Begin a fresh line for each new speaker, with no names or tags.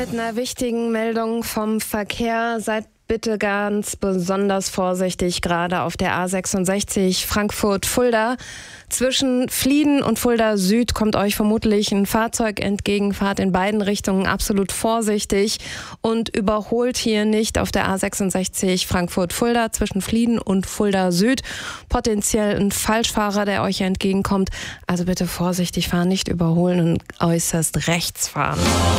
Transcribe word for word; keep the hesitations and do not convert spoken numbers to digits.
Mit einer wichtigen Meldung vom Verkehr. Seid bitte ganz besonders vorsichtig, gerade auf der A sechsundsechzig Frankfurt-Fulda. Zwischen Flieden und Fulda Süd kommt euch vermutlich ein Fahrzeug entgegen. Fahrt in beiden Richtungen absolut vorsichtig und überholt hier nicht auf der A sechsundsechzig Frankfurt-Fulda zwischen Flieden und Fulda Süd. Potenziell ein Falschfahrer, der euch entgegenkommt. Also bitte vorsichtig fahren, nicht überholen und äußerst rechts fahren.